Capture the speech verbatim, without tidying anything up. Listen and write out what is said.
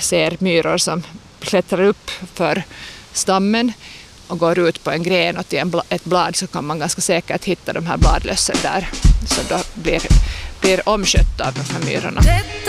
ser myror som klättrar upp för stammen och går ut på en gren och till en bla- ett blad, så kan man ganska säkert hitta de här bladlössen där. Så då blir, blir omskött av de här myrorna.